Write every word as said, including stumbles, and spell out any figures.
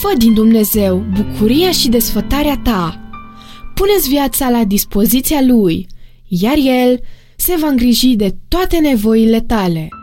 Fă din Dumnezeu bucuria și desfătarea ta. Pune-ți viața la dispoziția Lui, iar El se va îngriji de toate nevoile tale.